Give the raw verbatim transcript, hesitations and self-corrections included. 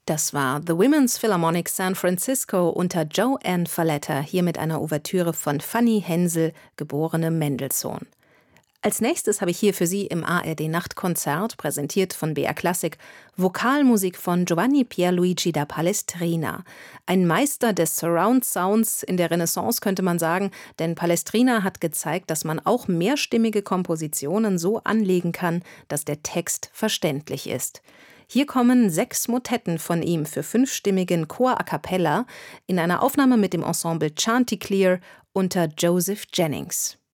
Das war The Women's Philharmonic San Francisco unter Joanne Falletta, hier mit einer Ouvertüre von Fanny Hensel, geborene Mendelssohn. Als nächstes habe ich hier für Sie im A R D-Nachtkonzert, präsentiert von B R Classic, Vokalmusik von Giovanni Pierluigi da Palestrina. Ein Meister des Surround Sounds in der Renaissance, könnte man sagen, denn Palestrina hat gezeigt, dass man auch mehrstimmige Kompositionen so anlegen kann, dass der Text verständlich ist. Hier kommen sechs Motetten von ihm für fünfstimmigen Chor a cappella in einer Aufnahme mit dem Ensemble Chanticleer unter Joseph Jennings.